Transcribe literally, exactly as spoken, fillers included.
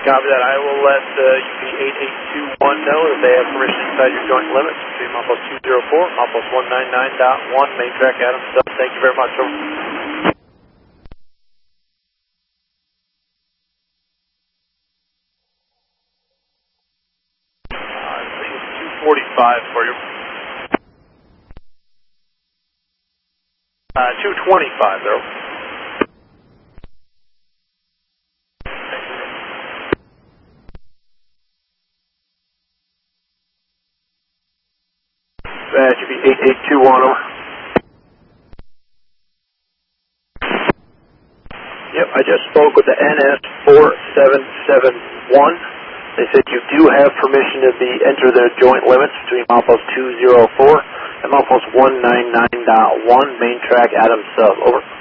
Copy that. I will let uh, U P eight eight two one know that they have permission inside your joint limits between Milepost two zero four, Milepost one ninety-nine point one, main track Adam Sub. Thank you very much. Over. forty-five for you. Uh, two twenty-five, though. That should be eight eight two one, over. Yep, I just spoke with the N S four seven seven one. They said you do have permission to be enter their joint limits between Milepost two zero four and Milepost one ninety-nine point one, main track Adam Sub. Over.